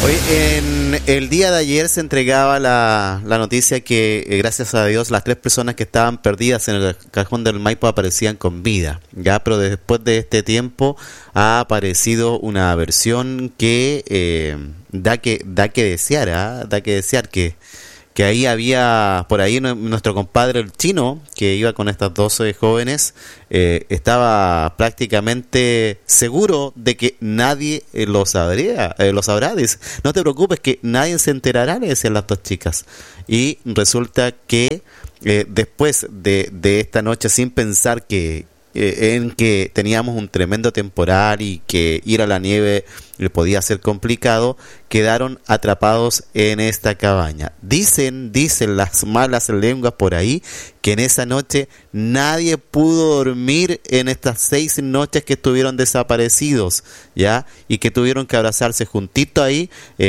Hoy, en el día de ayer se entregaba la noticia que, gracias a Dios, las 3 personas que estaban perdidas en el cajón del Maipo aparecían con vida, ya, pero después de este tiempo ha aparecido una versión que da que desear, da que desear que ahí había, por ahí nuestro compadre el chino, que iba con estas 12 jóvenes, estaba prácticamente seguro de que nadie lo sabrá, dice, no te preocupes que nadie se enterará, le decían las 2 chicas. Y resulta que después de esta noche, sin pensar en que teníamos un tremendo temporal y que ir a la nieve podía ser complicado, quedaron atrapados en esta cabaña. Dicen las malas lenguas por ahí que en esa noche nadie pudo dormir en estas 6 noches que estuvieron desaparecidos, ya, y que tuvieron que abrazarse juntito ahí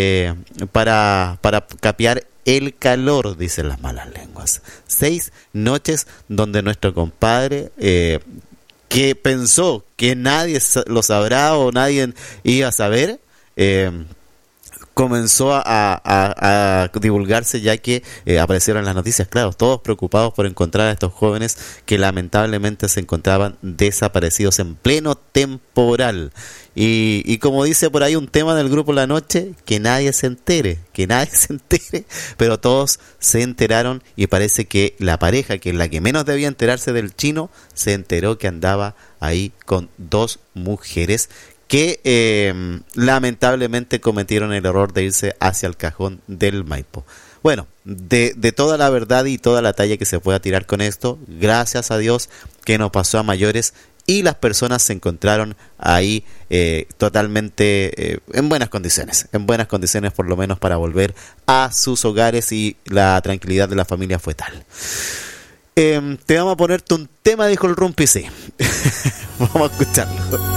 para capear el calor, dicen las malas lenguas. 6 noches donde nuestro compadre, que pensó que nadie lo sabrá o nadie iba a saber, comenzó a divulgarse, ya que aparecieron las noticias, claro, todos preocupados por encontrar a estos jóvenes que lamentablemente se encontraban desaparecidos en pleno temporal. Y como dice por ahí un tema del grupo La Noche, que nadie se entere, pero todos se enteraron, y parece que la pareja, que es la que menos debía enterarse del chino, se enteró que andaba ahí con 2 mujeres que lamentablemente cometieron el error de irse hacia el cajón del Maipo. Bueno, de toda la verdad y toda la talla que se pueda tirar con esto, gracias a Dios que no pasó a mayores y las personas se encontraron ahí totalmente en buenas condiciones por lo menos para volver a sus hogares, y la tranquilidad de la familia fue tal. Te vamos a ponerte un tema, dijo el Rumpi, sí. Vamos a escucharlo.